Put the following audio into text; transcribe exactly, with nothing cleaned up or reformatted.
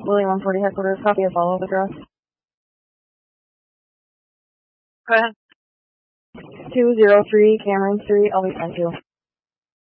William one forty headquarters, copy a follow-up address. Go ahead. two oh three Cameron Street, I'll be sent to.